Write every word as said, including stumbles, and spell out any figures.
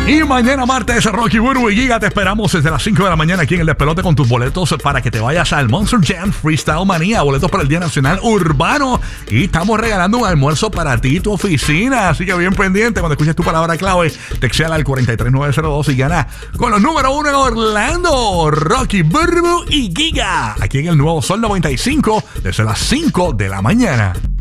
Y mañana martes, Rocky, Burbu y Giga te esperamos desde las cinco de la mañana aquí en el Despelote con tus boletos para que te vayas al Monster Jam Freestyle Manía, boletos para el Día Nacional Urbano, y estamos regalando un almuerzo para ti y tu oficina, así que bien pendiente cuando escuches tu palabra clave, textéala al cuatro tres nueve cero dos y gana con los número uno en Orlando, Rocky, Burbu y Giga, aquí en el Nuevo Sol noventa y cinco desde las cinco de la mañana.